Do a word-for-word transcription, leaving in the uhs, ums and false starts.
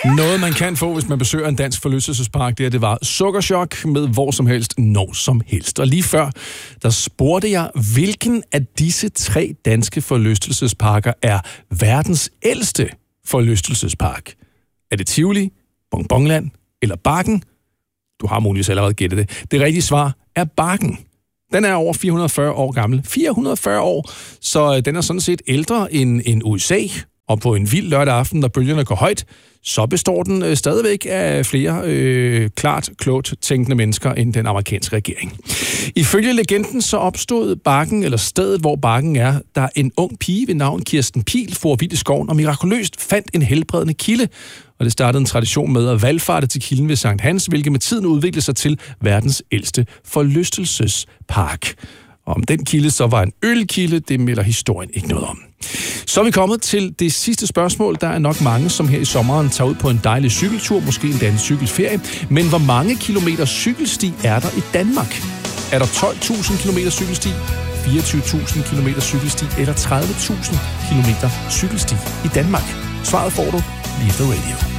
Noget, man kan få, hvis man besøger en dansk forlystelsespark, det, er, det var sukkerchok med hvor som helst, når som helst. Og lige før, der spurgte jeg, hvilken af disse tre danske forlystelsesparker er verdens ældste forlystelsespark? Er det Tivoli, Bonbonland eller Bakken? Du har muligvis allerede gættet det. Det rigtige svar er Bakken. Den er over fire hundrede og fyrre år gammel. fire hundrede og fyrre år, så den er sådan set ældre end, end U S A. Og på en vild lørdag aften, når bølgerne går højt, så består den øh, stadigvæk af flere øh, klart, klogt tænkende mennesker end den amerikanske regering. Ifølge legenden så opstod Bakken, eller stedet, hvor Bakken er, der en ung pige ved navn Kirsten Pihl for vidt i skoven og mirakuløst fandt en helbredende kilde. Og det startede en tradition med at valfarte til kilden ved Sankt Hans, hvilket med tiden udviklede sig til verdens ældste forlystelsespark. Og om den kilde så var en ølkilde, det melder historien ikke noget om. Så er vi kommet til det sidste spørgsmål. Der er nok mange, som her i sommeren tager ud på en dejlig cykeltur, måske endda en cykelferie. Men hvor mange kilometer cykelsti er der i Danmark? Er der tolv tusind kilometer cykelsti, fireogtyve tusind kilometer cykelsti eller tredive tusind kilometer cykelsti i Danmark? Svaret får du lige efter radio.